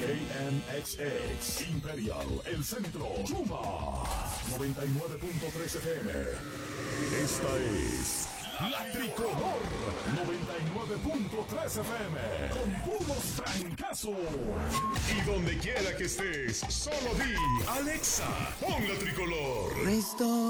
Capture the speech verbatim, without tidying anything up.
A M X X, Imperial, El Centro, Chuma, noventa y nueve punto tres F M. Esta es La Tricolor, noventa y nueve punto tres F M, con puros trancazos. Y donde quiera que estés, solo di, Alexa, pon La Tricolor. Esto